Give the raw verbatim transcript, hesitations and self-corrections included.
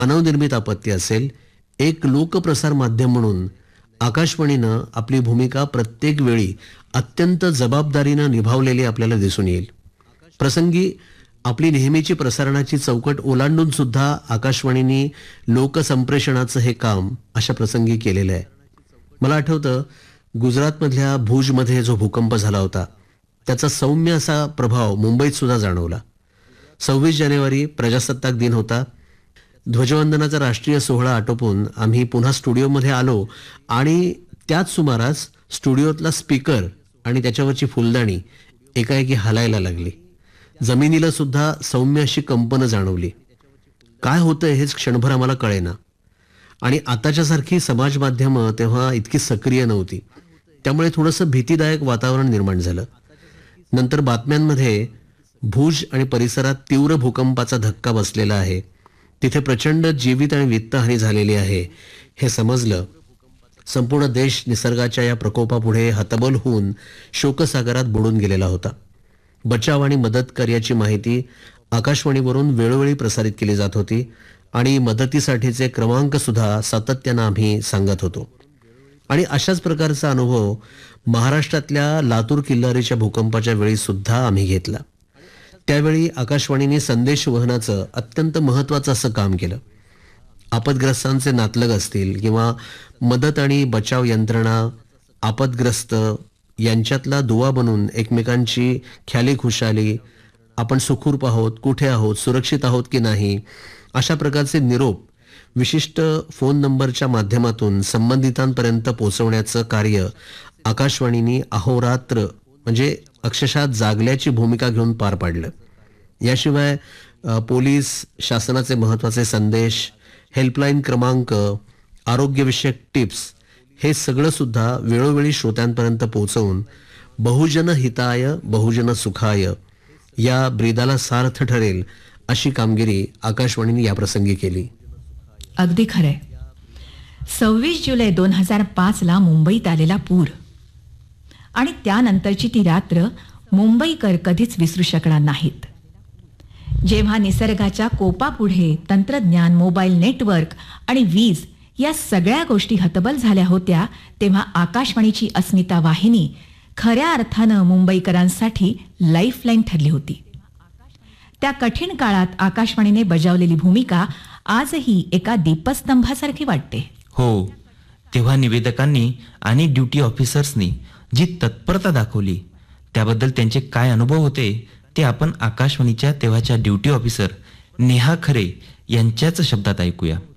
मानवनिर्मित आपत्ती असेल, एक लोकप्रसार माध्यम म्हणून आकाशवाणीनं आपली भूमिका प्रत्येक वेळी अत्यंत जबाबदारीनं निभावलेली आपल्याला दिसून येईल. प्रसंगी आपली नेहमीची प्रसारणाची चौकट ओलांडून सुद्धा आकाशवाणीने लोकसंप्रेषणाचं हे काम अशा प्रसंगी केलेलं आहे. मला आठवतं, गुजरातमधल्या भुजमध्ये जो भूकंप झाला होता त्याचा सौम्य असा प्रभाव मुंबईत सुद्धा जाणवला. सव्वीस जानेवारी प्रजासत्ताक दिन होता. ध्वजवंदनाचा राष्ट्रीय सोहळा आटोपून आम्ही पुन्हा स्टुडिओमध्ये आलो आणि त्याच सुमारास स्टुडिओतला स्पीकर आणि त्याच्यावरची फुलदाणी एकाएकी हलायला लागली. जमिनीला सुद्धा सौम्य अशी कंपनं जाणवली. काय होतंय हेच क्षणभर आम्हाला कळेना. आणि आताच्या सारखी समाज माध्यमं तेव्हा इतकी सक्रिय नव्हती, त्यामुळे थोडंसं भीतीदायक वातावरण निर्माण झालं. नंतर बातम्यांमध्ये भुज आणि परिसरात तीव्र भूकंपाचा धक्का बसलेला आहे, तिथे प्रचंड जीवित आणि वित्तहानी झालेली आहे हे समजलं. संपूर्ण देश निसर्गाच्या या प्रकोपापुढे हतबल होऊन शोकसागरात बुडून गेलेला होता. बचाव आणि मदत कार्याची माहिती आकाशवाणीवरून वेळोवेळी प्रसारित केली जात होती आणि मदतीसाठीचे क्रमांक सुद्धा सातत्यानं आम्ही सांगत होतो. आणि अशाच प्रकारचा अनुभव महाराष्ट्रातल्या लातूर किल्लारीच्या भूकंपाच्या वेळी सुद्धा आम्ही घेतला. त्यावेळी आकाशवाणीने संदेश वहनाचं अत्यंत महत्त्वाचं असं काम केलं. आपदग्रस्तांचे नातलग असतील किंवा मदत आणि बचाव यंत्रणा, आपदग्रस्त यांच्यातला दुवा बनून एकमेकांची ख्याली खुशाली, आपण सुखरूप आहोत, कुठे आहोत, सुरक्षित आहोत की नाही, अशा प्रकारचे निरोप विशिष्ट फोन नंबरच्या माध्यमातून संबंधितांपर्यंत पोहोचवण्याचं कार्य आकाशवाणीने अहोरात्र म्हणजे अक्षरशः जागल्याची भूमिका घेऊन पार पाडलं. याशिवाय पोलीस, शासनाचे महत्त्वाचे संदेश, हेल्पलाईन क्रमांक, आरोग्यविषयक टिप्स हे सगळं सुद्धा वेळोवेळी श्रोत्यांपर्यंत पोहोचवून बहुजन हिताय बहुजन सुखाय या ब्रीदाला सार्थ ठरेल अशी कामगिरी आकाशवाणीने याप्रसंगी केली. अगदी खरंय. सव्वीस जुलै दोन हजार पाच ला मुंबईत आलेला पूर आणि त्यानंतरची ती रात्र मुंबईकर कधीच विसरू शकणार नाहीत. जेव्हा निसर्गाच्या कोपापुढे तंत्रज्ञान, मोबाईल नेटवर्क आणि वीज या सगळ्या गोष्टी हतबल झाल्या होत्या, तेव्हा आकाशवाणीची अस्मिता वाहिनी खऱ्या अर्थानं मुंबईकरांसाठी लाईफलाईन ठरली होती. त्या कठीण काळात आकाशवाणीने बजावलेली भूमिका आजही एका दीपस्तंभासारखी वाटते. हो, तेव्हा निवेदकांनी आणि ड्युटी ऑफिसर्सनी जी तत्परता दाखवली त्याबद्दल त्यांचे काय अनुभव होते ते आपण आकाशवाणीच्या तेव्हाच्या ड्युटी ऑफिसर नेहा खरे यांच्याच शब्दात ऐकूया.